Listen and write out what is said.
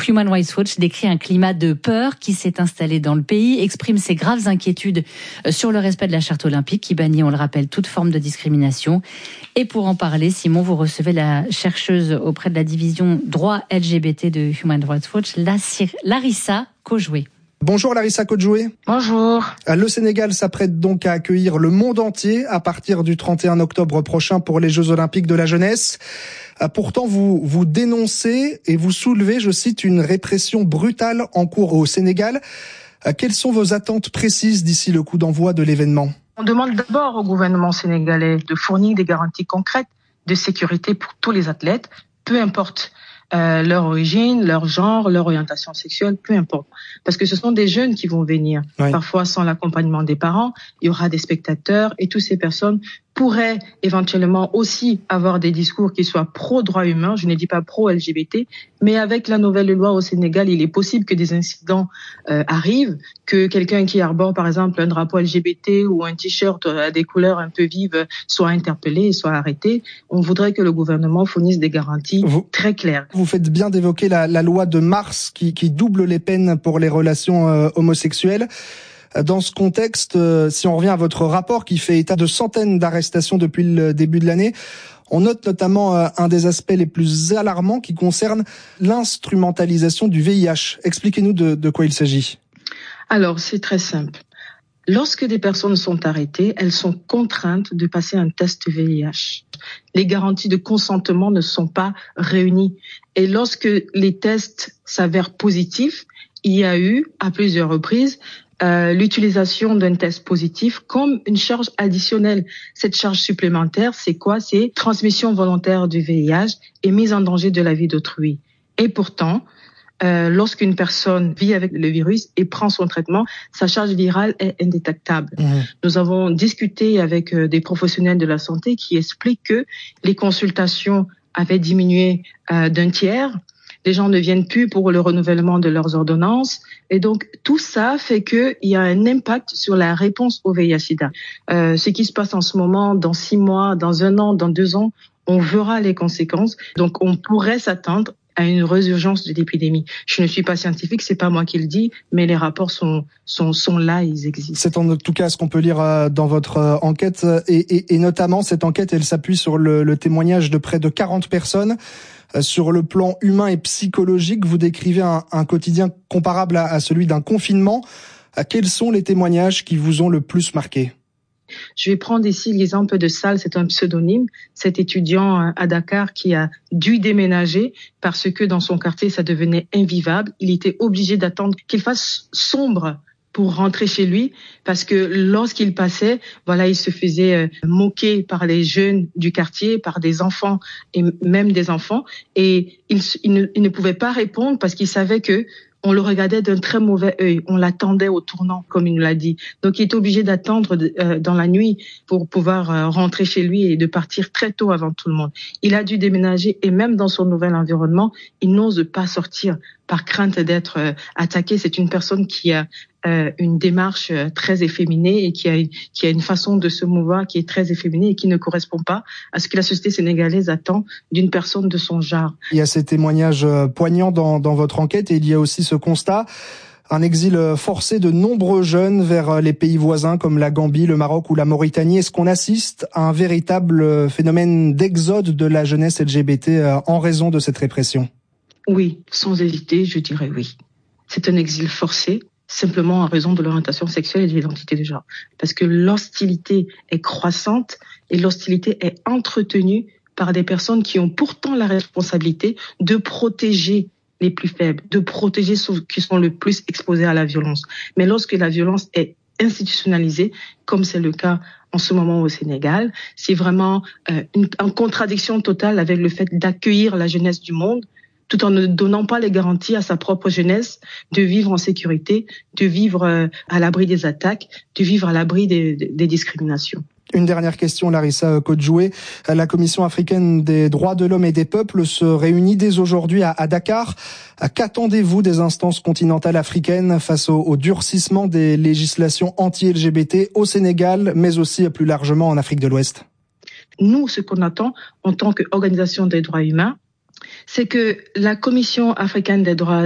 Human Rights Watch décrit un climat de peur qui s'est installé dans le pays, exprime ses graves inquiétudes sur le respect de la charte olympique qui bannit, on le rappelle, toute forme de discrimination. Et pour en parler, Simon, vous recevez la chercheuse auprès de la division droit LGBT de Human Rights Watch, Larissa Kojoué. Bonjour Larissa Kojoué. Bonjour. Le Sénégal s'apprête donc à accueillir le monde entier à partir du 31 octobre prochain pour les Jeux Olympiques de la jeunesse. Pourtant, vous dénoncez et vous soulevez, je cite, une répression brutale en cours au Sénégal. Quelles sont vos attentes précises d'ici le coup d'envoi de l'événement ? On demande d'abord au gouvernement sénégalais de fournir des garanties concrètes de sécurité pour tous les athlètes, peu importe leur origine, leur genre, leur orientation sexuelle, peu importe. Parce que ce sont des jeunes qui vont venir. Oui. Parfois sans l'accompagnement des parents, il y aura des spectateurs et toutes ces personnes pourraient éventuellement aussi avoir des discours qui soient pro-droits humains, je ne dis pas pro-LGBT, mais avec la nouvelle loi au Sénégal, il est possible que des incidents arrivent, que quelqu'un qui arbore par exemple un drapeau LGBT ou un t-shirt à des couleurs un peu vives soit interpellé et soit arrêté. On voudrait que le gouvernement fournisse des garanties très claires. Vous faites bien d'évoquer la loi de mars qui double les peines pour les relations homosexuelles. Dans ce contexte, si on revient à votre rapport qui fait état de centaines d'arrestations depuis le début de l'année, on note notamment un des aspects les plus alarmants qui concerne l'instrumentalisation du VIH. Expliquez-nous de quoi il s'agit. Alors, c'est très simple. Lorsque des personnes sont arrêtées, elles sont contraintes de passer un test VIH. Les garanties de consentement ne sont pas réunies. Et lorsque les tests s'avèrent positifs, il y a eu, à plusieurs reprises, l'utilisation d'un test positif comme une charge additionnelle. Cette charge supplémentaire, c'est quoi ? C'est transmission volontaire du VIH et mise en danger de la vie d'autrui. Et pourtant, lorsqu'une personne vit avec le virus et prend son traitement, sa charge virale est indétectable. Nous avons discuté avec des professionnels de la santé qui expliquent que les consultations avaient diminué d'un tiers. Les gens ne viennent plus pour le renouvellement de leurs ordonnances. Et donc, tout ça fait qu'il y a un impact sur la réponse au VIH-Sida. Ce qui se passe en ce moment, dans 6 mois, dans 1 an, dans 2 ans, on verra les conséquences. Donc, on pourrait s'attendre à une résurgence de l'épidémie. Je ne suis pas scientifique, c'est pas moi qui le dis, mais les rapports sont là, ils existent. C'est en tout cas ce qu'on peut lire dans votre enquête. Et notamment, cette enquête, elle s'appuie sur le témoignage de près de 40 personnes. Sur le plan humain et psychologique, vous décrivez un quotidien comparable à celui d'un confinement. Quels sont les témoignages qui vous ont le plus marqué ? Je vais prendre ici l'exemple de Sal, c'est un pseudonyme, cet étudiant à Dakar qui a dû déménager parce que dans son quartier, ça devenait invivable. Il était obligé d'attendre qu'il fasse sombre pour rentrer chez lui, parce que lorsqu'il passait, il se faisait moquer par les jeunes du quartier, par des enfants et même des enfants, et il ne pouvait pas répondre parce qu'il savait que on le regardait d'un très mauvais œil, on l'attendait au tournant, comme il nous l'a dit. Donc il est obligé d'attendre dans la nuit pour pouvoir rentrer chez lui et de partir très tôt avant tout le monde. Il a dû déménager et même dans son nouvel environnement, il n'ose pas sortir par crainte d'être attaqué. C'est une personne qui a une démarche très efféminée et qui a une façon de se mouvoir qui est très efféminée et qui ne correspond pas à ce que la société sénégalaise attend d'une personne de son genre. Il y a ces témoignages poignants dans votre enquête et il y a aussi ce constat, un exil forcé de nombreux jeunes vers les pays voisins comme la Gambie, le Maroc ou la Mauritanie. Est-ce qu'on assiste à un véritable phénomène d'exode de la jeunesse LGBT en raison de cette répression ? Oui, sans hésiter, je dirais oui. C'est un exil forcé, simplement en raison de l'orientation sexuelle et de l'identité de genre. Parce que l'hostilité est croissante et l'hostilité est entretenue par des personnes qui ont pourtant la responsabilité de protéger les plus faibles, de protéger ceux qui sont le plus exposés à la violence. Mais lorsque la violence est institutionnalisée, comme c'est le cas en ce moment au Sénégal, c'est vraiment en contradiction totale avec le fait d'accueillir la jeunesse du monde, tout en ne donnant pas les garanties à sa propre jeunesse de vivre en sécurité, de vivre à l'abri des attaques, de vivre à l'abri des discriminations. Une dernière question, Larissa Kojoué. La Commission africaine des droits de l'homme et des peuples se réunit dès aujourd'hui à Dakar. Qu'attendez-vous des instances continentales africaines face au durcissement des législations anti-LGBT au Sénégal, mais aussi plus largement en Afrique de l'Ouest ? Nous, ce qu'on attend en tant qu'organisation des droits humains, c'est que la Commission africaine des droits